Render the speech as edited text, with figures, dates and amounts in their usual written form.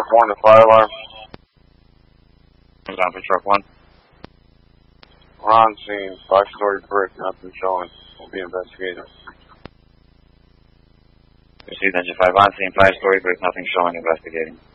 truck 1 to fire alarm. Down for truck 1. We're on scene, 5-story brick, nothing showing. We'll be investigating. Received engine 5 on scene, 5-story brick, nothing showing, investigating.